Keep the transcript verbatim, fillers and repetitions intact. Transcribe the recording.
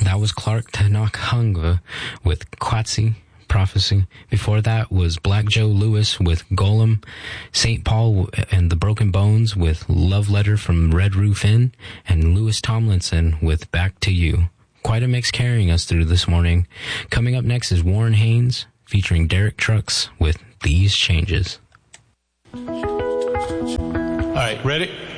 That was Clark Tanakanga with Quatsi Prophecy. Before that was Black Joe Lewis with Golem, Saint Paul and the Broken Bones with Love Letter from Red Roof Inn, and Louis Tomlinson with Back to You. Quite a mix carrying us through this morning. Coming up next is Warren Haynes featuring Derek Trucks with These Changes. All right, ready?